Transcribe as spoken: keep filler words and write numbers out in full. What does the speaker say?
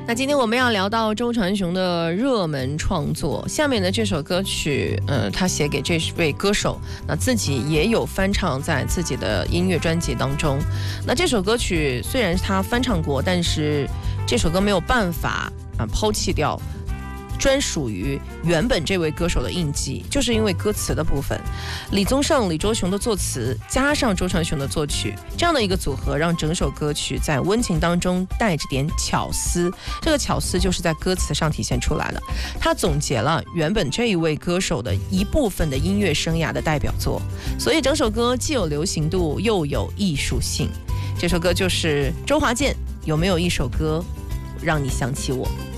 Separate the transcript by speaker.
Speaker 1: 那今天我们要聊到周传雄的热门创作，下面的这首歌曲，呃，他写给这位歌手，那自己也有翻唱在自己的音乐专辑当中。那这首歌曲虽然他翻唱过，但是这首歌没有办法啊抛弃掉专属于原本这位歌手的印记，就是因为歌词的部分，李宗盛、李卓雄的作词加上周传雄的作曲，这样的一个组合，让整首歌曲在温情当中带着点巧思。这个巧思就是在歌词上体现出来了。他总结了原本这一位歌手的一部分的音乐生涯的代表作，所以整首歌既有流行度，又有艺术性。这首歌就是周华健，有没有一首歌让你想起我？